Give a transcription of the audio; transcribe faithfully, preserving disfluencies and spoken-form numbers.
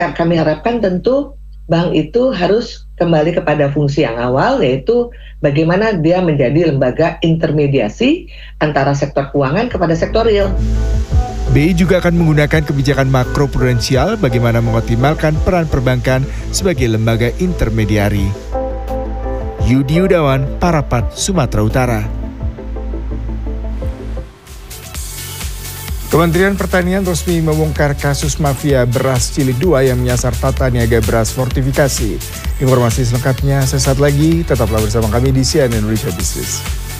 kami harapkan tentu bank itu harus kembali kepada fungsi yang awal, yaitu bagaimana dia menjadi lembaga intermediasi antara sektor keuangan kepada sektor real. B I juga akan menggunakan kebijakan makro prudensial bagaimana mengoptimalkan peran perbankan sebagai lembaga intermediari. Yudi Yudawan, Parapat, Sumatera Utara. Kementerian Pertanian resmi membongkar kasus mafia beras jilid dua yang menyasar tata niaga beras fortifikasi. Informasi selengkapnya sesaat lagi, tetaplah bersama kami di C N N Indonesia Business.